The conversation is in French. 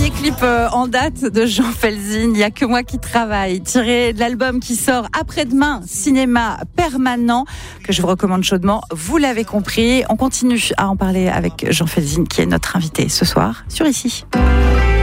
Dernier clip en date de Jean Felzine, Il y a que moi qui travaille, tiré de l'album qui sort après-demain, Cinéma Permanent, que je vous recommande chaudement. Vous l'avez compris, on continue à en parler avec Jean Felzine, qui est notre invité ce soir sur Ici.